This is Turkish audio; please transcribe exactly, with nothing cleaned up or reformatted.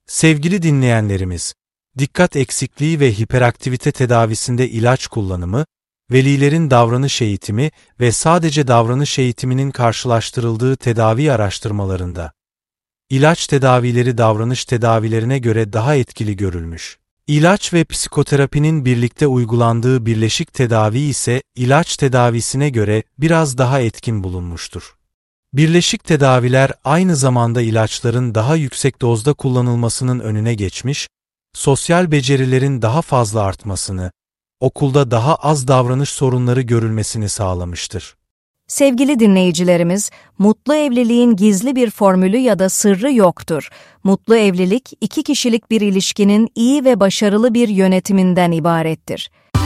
Sevgili dinleyenlerimiz, dikkat eksikliği ve hiperaktivite tedavisinde ilaç kullanımı, velilerin davranış eğitimi ve sadece davranış eğitiminin karşılaştırıldığı tedavi araştırmalarında, ilaç tedavileri davranış tedavilerine göre daha etkili görülmüş. İlaç ve psikoterapinin birlikte uygulandığı birleşik tedavi ise ilaç tedavisine göre biraz daha etkin bulunmuştur. Birleşik tedaviler aynı zamanda ilaçların daha yüksek dozda kullanılmasının önüne geçmiş, sosyal becerilerin daha fazla artmasını, okulda daha az davranış sorunları görülmesini sağlamıştır. Sevgili dinleyicilerimiz, mutlu evliliğin gizli bir formülü ya da sırrı yoktur. Mutlu evlilik, iki kişilik bir ilişkinin iyi ve başarılı bir yönetiminden ibarettir.